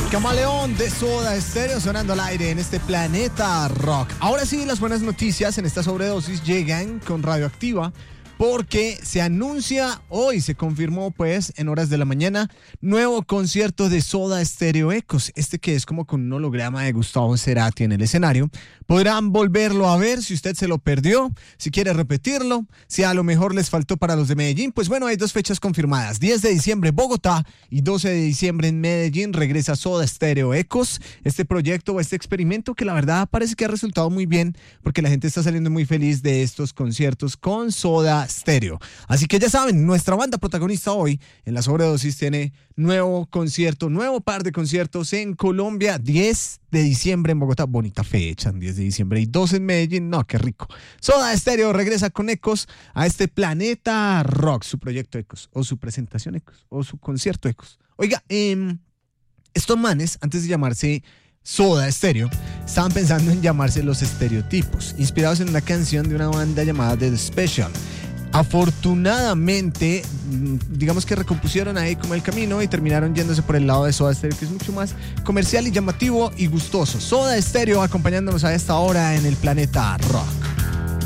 Camaleón de Soda Stereo sonando al aire en este planeta rock. Ahora sí, las buenas noticias en esta sobredosis llegan con Radioactiva, porque se anuncia hoy, se confirmó pues en horas de la mañana, nuevo concierto de Soda Stereo Ecos, que es como con un holograma de Gustavo Cerati en el escenario. Podrán volverlo a ver si usted se lo perdió, si quiere repetirlo, si a lo mejor les faltó para los de Medellín. Pues bueno, hay dos fechas confirmadas: 10 de diciembre Bogotá y 12 de diciembre en Medellín regresa Soda Stereo Ecos, este proyecto o este experimento que la verdad parece que ha resultado muy bien, porque la gente está saliendo muy feliz de estos conciertos con Soda Stereo. Así que ya saben, nuestra banda protagonista hoy en la sobredosis tiene nuevo concierto, nuevo par de conciertos en Colombia. 10 de diciembre en Bogotá, bonita fecha, 10 de diciembre, y 12 en Medellín. No, qué rico. Soda Stereo regresa con Ecos a este planeta rock, su proyecto Ecos, o su presentación Ecos, o su concierto Ecos. Oiga, estos manes, antes de llamarse Soda Stereo, estaban pensando en llamarse Los Estereotipos, inspirados en una canción de una banda llamada The Special. Afortunadamente, digamos que recompusieron ahí como el camino y terminaron yéndose por el lado de Soda Stereo, que es mucho más comercial y llamativo y gustoso. Soda Stereo acompañándonos a esta hora en el planeta rock.